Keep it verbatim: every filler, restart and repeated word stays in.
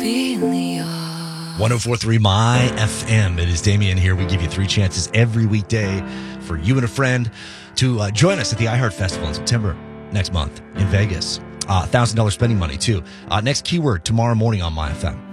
feel the one oh four point three My F M. It is Damien here. We give you three chances every weekday for you and a friend to uh, join us at the iHeart Festival in September next month in Vegas. Uh, one thousand dollars spending money, too. Uh, next keyword tomorrow morning on My F M.